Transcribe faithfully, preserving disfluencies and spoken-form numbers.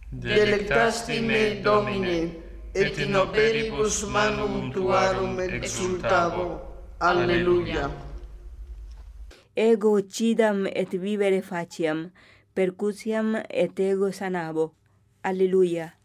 Delectasti me, Domine, et in operibus manum tuarum exultavo. Alleluia. Ego uccidam et vivere faciam, percutiam et ego sanavo. Alleluia.